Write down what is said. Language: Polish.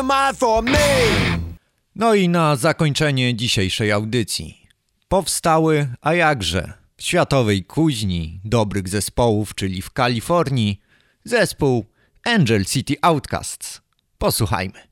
No i na zakończenie dzisiejszej audycji. Powstały, a jakże, w światowej kuźni dobrych zespołów, czyli w Kalifornii, zespół Angel City Outcasts. Posłuchajmy.